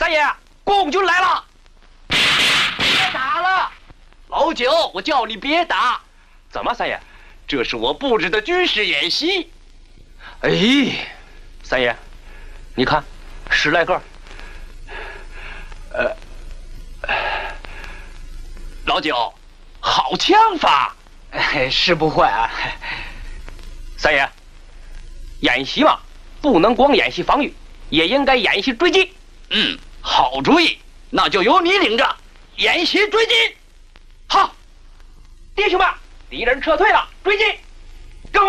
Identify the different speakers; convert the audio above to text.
Speaker 1: 三爷，共军来了！
Speaker 2: 别打了，老九，我叫你别打。
Speaker 1: 怎么，三爷？
Speaker 2: 这是我布置的军事演习。
Speaker 1: 哎，三爷，你看，10来个。
Speaker 2: 老九，好枪法。
Speaker 3: 是不会啊。
Speaker 1: 三爷，演习嘛，不能光演习防御，也应该演习追击。
Speaker 2: 好主意，那就由你领着演习追击。
Speaker 1: 好，弟兄们，敌人撤退了，追击！